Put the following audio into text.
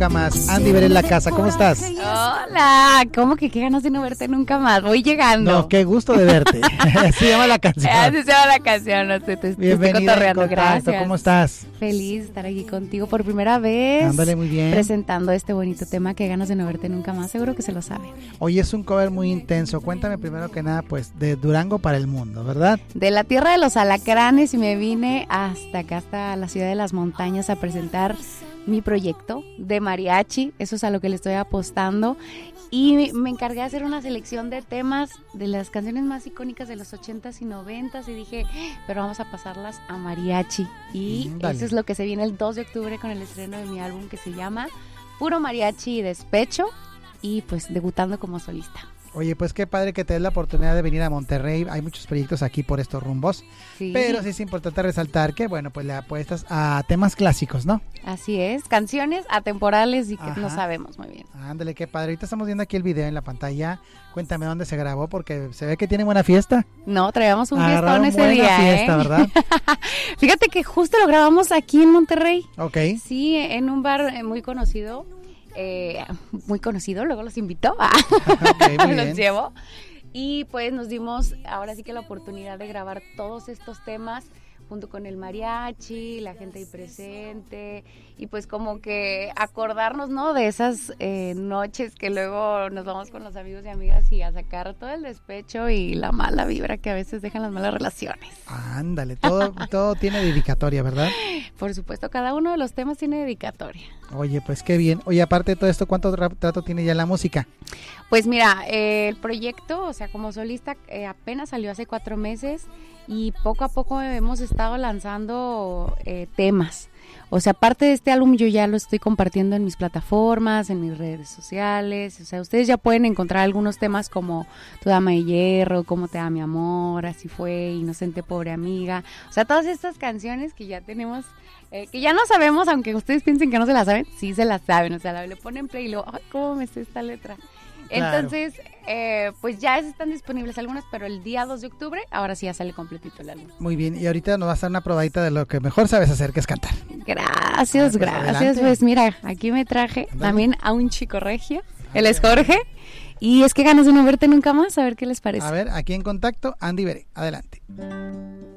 nunca más. Andy Veré en la casa, ¿cómo estás? Hola, ¿cómo que qué ganas de no verte nunca más? Voy llegando. No, qué gusto de verte. Así se llama la canción. Así se llama la canción, no sé, te estoy cotorreando, gracias. ¿Cómo estás? Feliz de estar aquí contigo por primera vez. Ándale, muy bien. Presentando este bonito tema, qué ganas de no verte nunca más, seguro que se lo saben. Hoy es un cover muy intenso. Cuéntame primero que nada, pues, de Durango para el mundo, ¿verdad? De la tierra de los alacranes, y me vine hasta acá, hasta la ciudad de las montañas, a presentar mi proyecto de mariachi. Eso es a lo que le estoy apostando, y me encargué de hacer una selección de temas de las canciones más icónicas de los 80s y 90s, y dije, pero vamos a pasarlas a mariachi, y eso es lo que se viene el 2 de octubre con el estreno de mi álbum, que se llama Puro Mariachi y Despecho, y pues debutando como solista. Oye, pues qué padre que te des la oportunidad de venir a Monterrey. Hay muchos proyectos aquí por estos rumbos. Sí. Pero sí es importante resaltar que, bueno, pues le apuestas a temas clásicos, ¿no? Así es, canciones atemporales y que no sabemos muy bien. Ándale, qué padre. Ahorita estamos viendo aquí el video en la pantalla. Cuéntame dónde se grabó, porque se ve que tiene buena fiesta. No, traíamos un fiestón ese día, fiesta, ¿verdad? Fíjate que justo lo grabamos aquí en Monterrey. Ok. Sí, en un bar muy conocido. Luego los invito, los llevo, y pues nos dimos ahora sí que la oportunidad de grabar todos estos temas junto con el mariachi, la gente ahí presente, y pues como que acordarnos, ¿no?, de esas noches que luego nos vamos con los amigos y amigas y a sacar todo el despecho y la mala vibra que a veces dejan las malas relaciones. Ándale, todo tiene dedicatoria, ¿verdad? Por supuesto, cada uno de los temas tiene dedicatoria. Oye, pues qué bien. Oye, aparte de todo esto, ¿cuánto trato tiene ya la música? Pues mira, el proyecto, o sea, como solista, apenas salió hace 4 meses, y poco a poco hemos estado lanzando temas. O sea, aparte de este álbum, yo ya lo estoy compartiendo en mis plataformas, en mis redes sociales. O sea, ustedes ya pueden encontrar algunos temas como Tu Dama de Hierro, Cómo te da mi amor, Así fue, Inocente pobre amiga. O sea, todas estas canciones que ya tenemos, que ya no sabemos, aunque ustedes piensen que no se las saben, sí se las saben. O sea, le ponen play y luego, ay, ¿cómo me sé esta letra? Claro. Entonces, pues ya están disponibles algunas, pero el día 2 de octubre, ahora sí ya sale completito el álbum. Muy bien, y ahorita nos vas a dar una probadita de lo que mejor sabes hacer, que es cantar. Gracias. Pues mira, aquí me traje también a un chico regio, él es Jorge, y es que ganas de no verte nunca más, a ver qué les parece. A ver, aquí en contacto, Andy Veré, adelante.